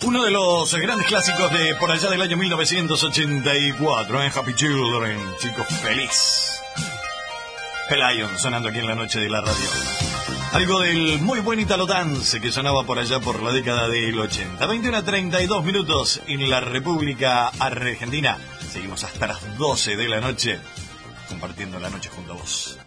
Uno de los grandes clásicos de por allá del año 1984, Happy Children, chicos feliz. Pelion sonando aquí en la noche de la radio. Algo del muy buen Italo Dance que sonaba por allá por la década del 80. 21:32 minutos en la República Argentina. Seguimos hasta las 12 de la noche compartiendo la noche junto a vos.